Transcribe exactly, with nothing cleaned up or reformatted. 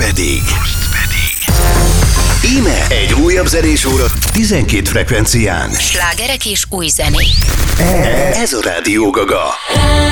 pedig. Íme egy újabb zenésóra tizenkét frekvencián. Slágerek és új zenék. Ez a Rádió Gaga.